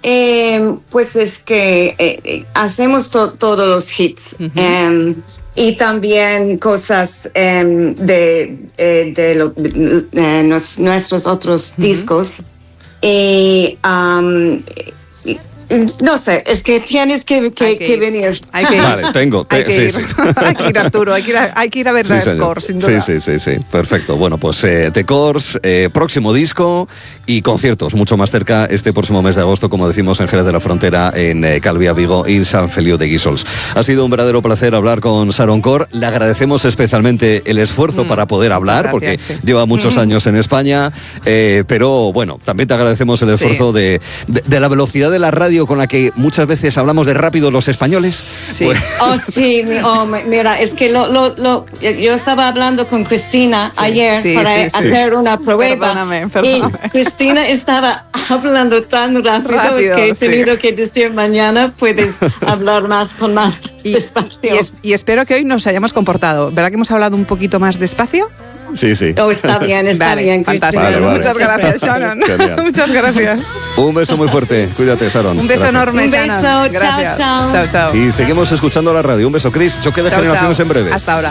Pues es que hacemos todos los hits. Y también cosas de nuestros otros discos. No sé, es que tienes que venir. Hay que ir. Vale, hay que ir. Hay que ir, Arturo, hay que ir a ver The Corrs, sin duda. Sí, perfecto. Bueno, pues The Corrs, próximo disco y conciertos mucho más cerca este próximo mes de agosto, como decimos, en Jerez de la Frontera, en Calviá, Vigo y San Feliu de Guíxols. Ha sido un verdadero placer hablar con Sharon Corr. Le agradecemos especialmente el esfuerzo para poder hablar, porque lleva muchos años en España, pero bueno, también te agradecemos el esfuerzo de la velocidad de la radio con la que muchas veces hablamos de rápido los españoles. Sí. Pues... Mira, es que yo estaba hablando con Cristina ayer para hacer una prueba. Perdóname. Y Cristina estaba hablando tan rápido que he tenido que decir mañana puedes hablar con más despacio. Y espero que hoy nos hayamos comportado. ¿Verdad que hemos hablado un poquito más despacio? Sí. Está bien, Cristina. Fantástico. Vale. Muchas gracias, Sharon. Muchas gracias. Un beso muy fuerte. Cuídate, Sharon. Un beso enorme, Sharon. Un beso. Gracias. Chao. Y seguimos escuchando la radio. Un beso, Chris. Choque de generaciones en breve. Hasta ahora.